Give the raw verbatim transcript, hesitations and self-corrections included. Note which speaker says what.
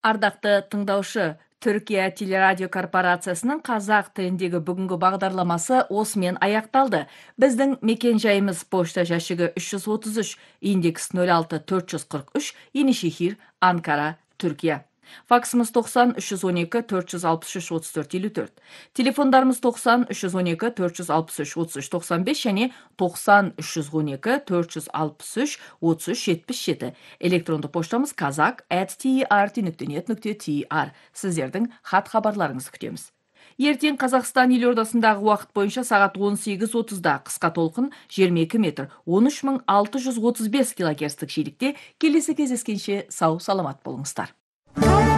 Speaker 1: Ардақты тыңдаушы, Түркия телерадио корпорациясының қазақ тіліндегі бүгінгі бағдарламасы осымен аяқталды. Біздің мекен жайымыз почта жәшігі үш жүз отыз үш, индекс нөл алты төрт жүз қырық үш, Енишехир, Анкара, Түркия. Факсымыз тоқсан үш жүз он екі төрт жүз алпыс үш отыз төрт елу төрт. Телефондарымыз тоқсан үш жүз он екі төрт жүз алпыс үш отыз үш тоқсан бес және тоқсан үш жүз он екі төрт жүз алпыс үш отыз үш жетпіс жеті. Электронды поштамыз kazak at trt нүкте нет нүкте tr. Сіздердің хат хабарларыңызды күтеміз. Ертең Қазақстан елордасындағы уақыт бойынша сағат он сегіз отызда қысқа толқын жиырма екі метр он үш мың алты жүз отыз бес килогерцтік жиілікте келесі кездескенше сау саламат болыңыздар.